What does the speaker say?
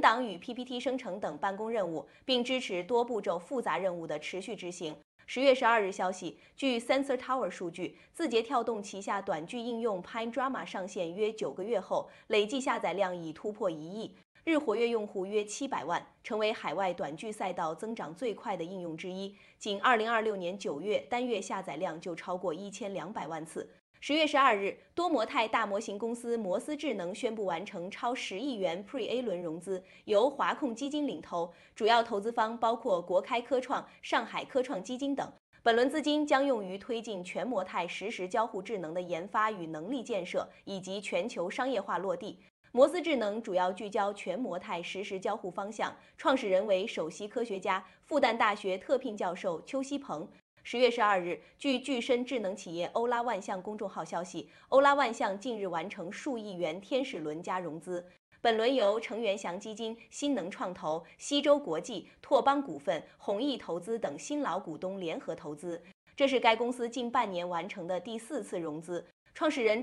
档与 PPT 生成等办公任务，并支持多步骤复杂任务的持续执行。10月12日消息，据 Sensor Tower 数据，字节跳动旗下短剧应用 Pine Drama 上线约9个月后，累计下载量已突破1亿，日活跃用户约700万，成为海外短剧赛道增长最快的应用之一。仅2026年9月，单月下载量就超过1200万次。10月12日，多模态大模型公司摩斯智能宣布完成超10亿元 Pre-A 轮融资，由华控基金领投，主要投资方包括国开科创、上海科创基金等。本轮资金将用于推进全模态实时交互智能的研发与能力建设，以及全球商业化落地。摩斯智能主要聚焦全模态实时交互方向，创始人为首席科学家、复旦大学特聘教授邱锡鹏。10月12日，据具身智能企业欧拉万象公众号消息，欧拉万象近日完成数亿元天使轮加融资。本轮由程元祥基金、新能创投、西周国际、拓邦股份、弘毅投资等新老股东联合投资，这是该公司近半年完成的第4次融资。创始人